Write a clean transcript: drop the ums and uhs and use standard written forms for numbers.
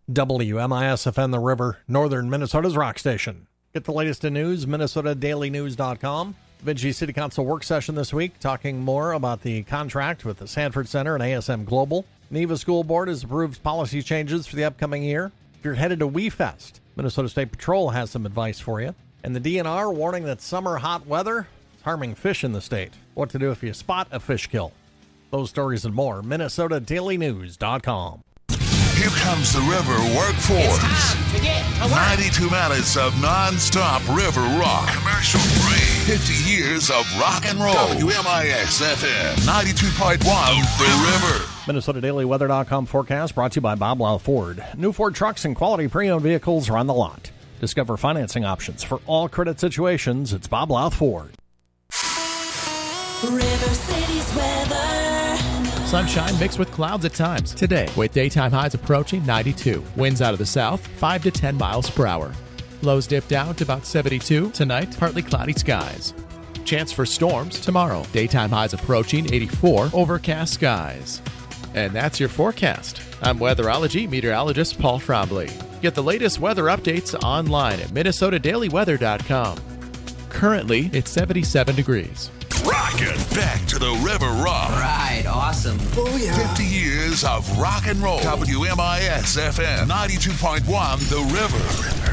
WMIS-FM The River, northern Minnesota's rock station. Get the latest in news, MinnesotaDailyNews.com. Vinci City Council work session this week, talking more about the contract with the Sanford Center and ASM Global. Neva School Board has approved policy changes for the upcoming year. If you're headed to WeFest, Minnesota State Patrol has some advice for you. And the DNR warning that summer hot weather is harming fish in the state. What to do if you spot a fish kill. Those stories and more, MinnesotaDailyNews.com. Here comes the River Workforce. It's time to get to work. 92 minutes of non-stop river rock. Commercial free. 50 years of rock and roll. WMIS-FM 92.1 The River. MinnesotaDailyWeather.com forecast brought to you by Bob Lau Ford. New Ford trucks and quality pre-owned vehicles are on the lot. Discover financing options for all credit situations. It's Bob Lau Ford. River City's weather. Sunshine mixed with clouds at times today, with daytime highs approaching 92. Winds out of the south, 5 to 10 miles per hour. Lows dip down to about 72. Tonight, partly cloudy skies. Chance for storms tomorrow. Daytime highs approaching 84. Overcast skies. And that's your forecast. I'm weatherology meteorologist Paul Trombley. Get the latest weather updates online at MinnesotaDailyWeather.com. Currently, it's 77 degrees. Rockin' back to the River Rock. Right, awesome. Oh, yeah. 50 years of rock and roll. WMIS-FM 92.1 The River.